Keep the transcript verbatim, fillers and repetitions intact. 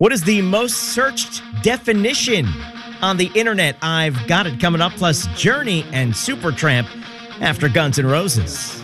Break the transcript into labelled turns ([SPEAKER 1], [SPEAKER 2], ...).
[SPEAKER 1] What is the most searched definition on the internet? I've got it coming up, plus Journey and Supertramp after Guns N' Roses.